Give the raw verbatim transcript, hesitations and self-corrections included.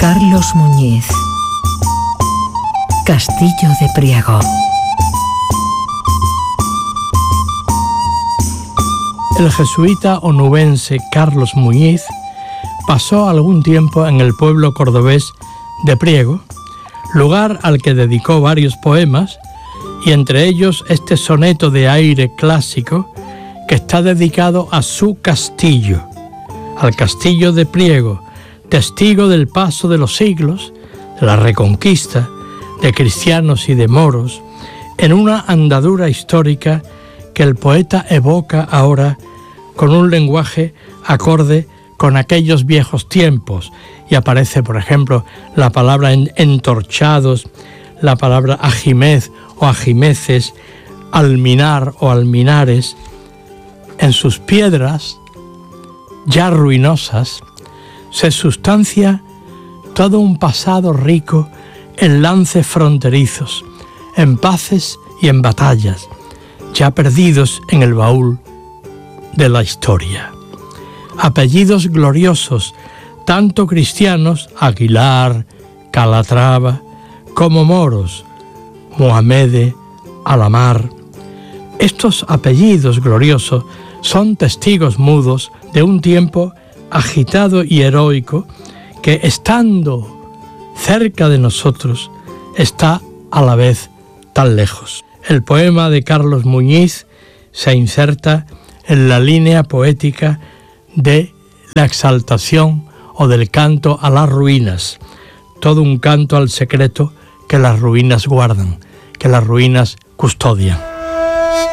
Carlos Muñiz. Castillo de Priego. El jesuita onubense Carlos Muñiz pasó algún tiempo en el pueblo cordobés de Priego, lugar al que dedicó varios poemas, y entre ellos este soneto de aire clásico que está dedicado a su castillo, al castillo de Priego, testigo del paso de los siglos, de la reconquista, de cristianos y de moros, en una andadura histórica que el poeta evoca ahora con un lenguaje acorde con aquellos viejos tiempos, y aparece, por ejemplo, la palabra entorchados, la palabra ajimez o ajimeces, alminar o alminares. En sus piedras, ya ruinosas, se sustancia todo un pasado rico en lances fronterizos, en paces y en batallas, ya perdidos en el baúl de la historia. Apellidos gloriosos, tanto cristianos, Aguilar, Calatrava, como moros, Mohamede, Alamar. Estos apellidos gloriosos son testigos mudos de un tiempo agitado y heroico que, estando cerca de nosotros, está a la vez tan lejos. El poema de Carlos Muñiz se inserta en la línea poética de la exaltación o del canto a las ruinas, todo un canto al secreto que las ruinas guardan, que las ruinas custodian.